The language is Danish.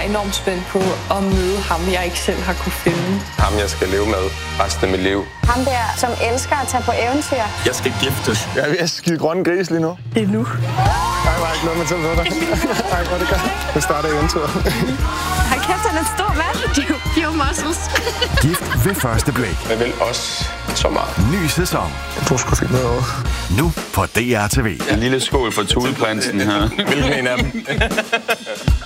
enormt spændt på at møde ham, jeg ikke selv har kunne finde. Ham, jeg skal leve med resten af mit liv. Ham der, som elsker at tage på eventyr. Jeg skal giftes. Jeg er ved at skide grønne gris lige nu. Det er nu. Nej, var ikke noget med til dig. Nej, hvor det gør. Det starter eventyret. Hold kæft, han er en stor mand. Few muscles. Gift ved første blik. Jeg vil også så meget. Ny sæson. Du skulle finde noget over. Nu på DR TV. En lille skål for Tudeprinsen her. Hvilken en af dem?